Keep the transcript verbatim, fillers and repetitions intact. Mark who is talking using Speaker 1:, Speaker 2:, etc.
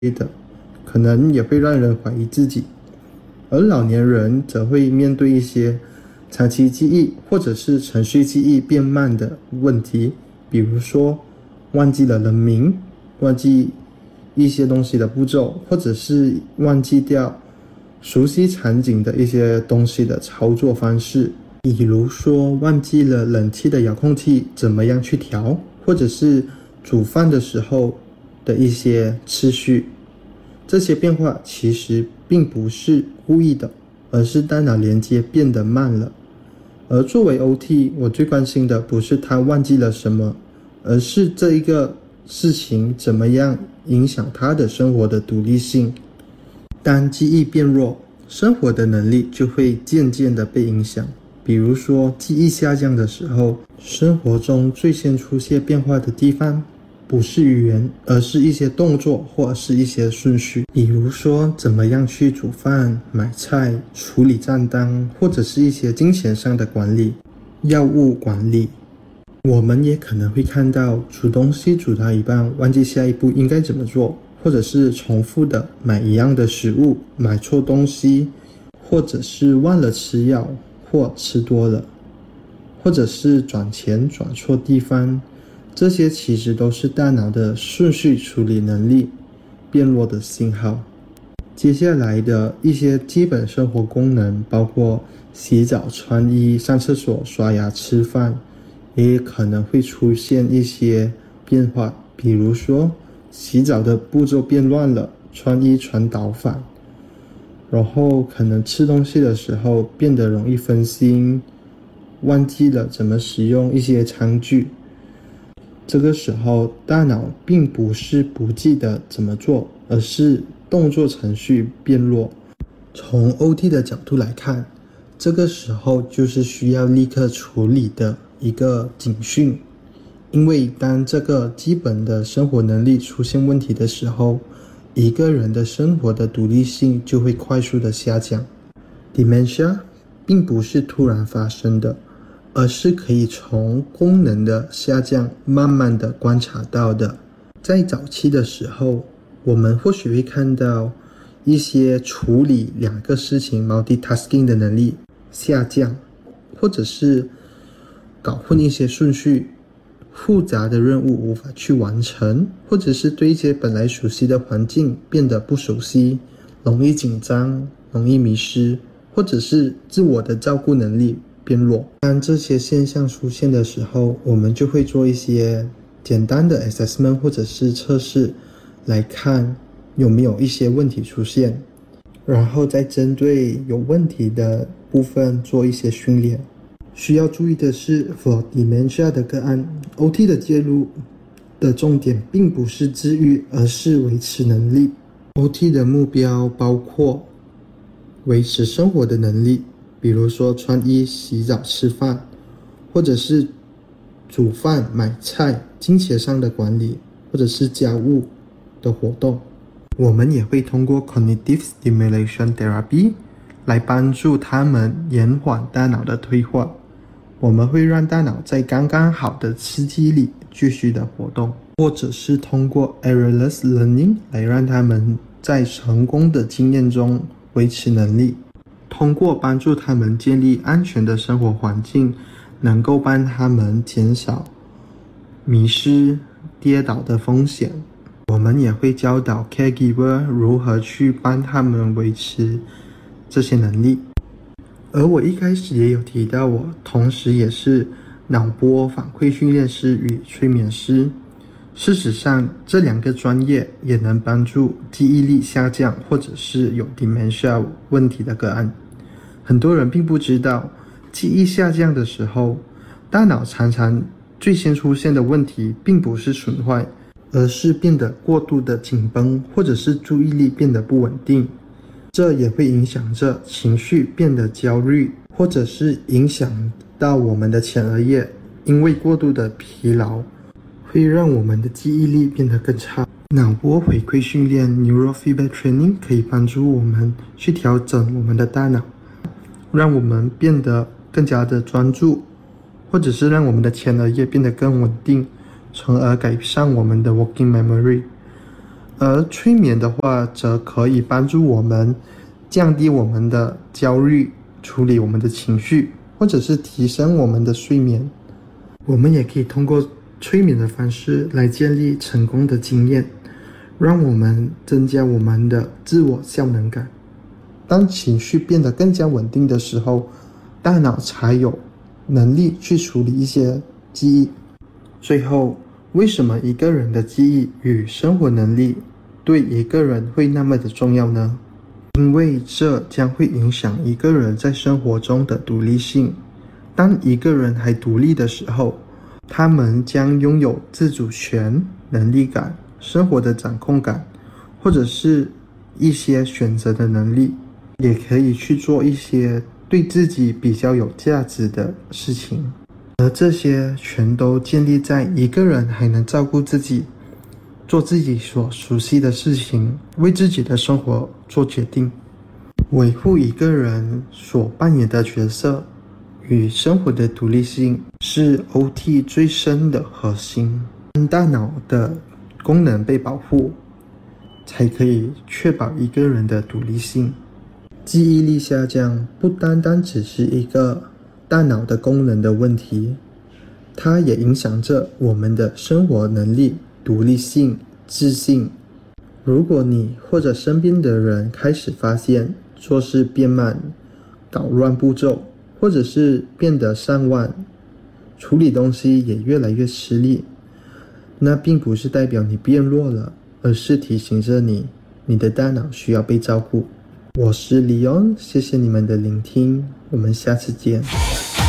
Speaker 1: 的，可能也会让人怀疑自己。而老年人则会面对一些长期记忆或者是程序记忆变慢的问题，比如说忘记了人名，忘记一些东西的步骤，或者是忘记掉熟悉场景的一些东西的操作方式，比如说忘记了冷气的遥控器怎么样去调，或者是煮饭的时候的一些次序。这些变化其实并不是故意的，而是大脑连接变得慢了。而作为 O T， 我最关心的不是他忘记了什么，而是这一个事情怎么样影响他的生活的独立性。当记忆变弱，生活的能力就会渐渐的被影响。比如说记忆下降的时候，生活中最先出现变化的地方不是语言，而是一些动作或者是一些顺序，比如说怎么样去煮饭、买菜、处理账单，或者是一些金钱上的管理、药物管理。我们也可能会看到煮东西煮到一半忘记下一步应该怎么做，或者是重复的买一样的食物，买错东西，或者是忘了吃药或吃多了，或者是转钱转错地方。这些其实都是大脑的顺序处理能力变弱的信号。接下来的一些基本生活功能包括洗澡、穿衣、上厕所、刷牙、吃饭，也可能会出现一些变化，比如说洗澡的步骤变乱了，穿衣穿倒反，然后可能吃东西的时候变得容易分心，忘记了怎么使用一些餐具。这个时候大脑并不是不记得怎么做，而是动作程序变弱。从 O T 的角度来看，这个时候就是需要立刻处理的一个警讯，因为当这个基本的生活能力出现问题的时候，一个人的生活的独立性就会快速的下降。 Dementia 并不是突然发生的，而是可以从功能的下降慢慢的观察到的。在早期的时候，我们或许会看到一些处理两个事情 multitasking 的能力下降，或者是搞混一些顺序，复杂的任务无法去完成，或者是对一些本来熟悉的环境变得不熟悉，容易紧张，容易迷失，或者是自我的照顾能力变弱。当这些现象出现的时候，我们就会做一些简单的 assessment 或者是测试，来看有没有一些问题出现，然后再针对有问题的部分做一些训练。需要注意的是 for dementia 的个案， O T 的介入的重点并不是治愈，而是维持能力。 O T 的目标包括维持生活的能力，比如说穿衣、洗澡、吃饭，或者是煮饭、买菜，金钱上的管理，或者是家务的活动。我们也会通过 cognitive stimulation therapy 来帮助他们延缓大脑的退化。我们会让大脑在刚刚好的刺激里继续的活动，或者是通过 errorless learning 来让他们在成功的经验中维持能力。通过帮助他们建立安全的生活环境，能够帮他们减少迷失、跌倒的风险。我们也会教导 caregiver 如何去帮他们维持这些能力。而我一开始也有提到，我同时也是脑波反馈训练师与催眠师。事实上，这两个专业也能帮助记忆力下降或者是有 dementia 问题的个案。很多人并不知道，记忆下降的时候，大脑常常最先出现的问题并不是损坏，而是变得过度的紧绷，或者是注意力变得不稳定。这也会影响着情绪变得焦虑，或者是影响到我们的前额叶，因为过度的疲劳会让我们的记忆力变得更差。脑波回馈训练 neurofeedback training 可以帮助我们去调整我们的大脑，让我们变得更加的专注，或者是让我们的前额叶变得更稳定，从而改善我们的 working memory。 而催眠的话，则可以帮助我们降低我们的焦虑，处理我们的情绪，或者是提升我们的睡眠。我们也可以通过催眠的方式来建立成功的经验，让我们增加我们的自我效能感。当情绪变得更加稳定的时候，大脑才有能力去处理一些记忆。最后，为什么一个人的记忆与生活能力对一个人会那么的重要呢？因为这将会影响一个人在生活中的独立性。当一个人还独立的时候，他们将拥有自主权、能力感、生活的掌控感，或者是一些选择的能力，也可以去做一些对自己比较有价值的事情。而这些全都建立在一个人还能照顾自己，做自己所熟悉的事情，为自己的生活做决定。维护一个人所扮演的角色与生活的独立性是 O T 最深的核心。当大脑的功能被保护，才可以确保一个人的独立性。记忆力下降不单单只是一个大脑的功能的问题，它也影响着我们的生活能力、独立性、自信。如果你或者身边的人开始发现做事变慢、搞乱步骤，或者是变得散漫，处理东西也越来越吃力，那并不是代表你变弱了，而是提醒着你，你的大脑需要被照顾。我是李昂，谢谢你们的聆听，我们下次见。